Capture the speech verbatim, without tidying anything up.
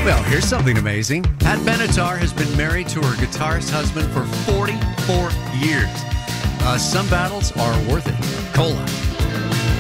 Well, here's something amazing. Pat Benatar has been married to her guitarist husband for forty-four years. Uh, some battles are worth it. Cola.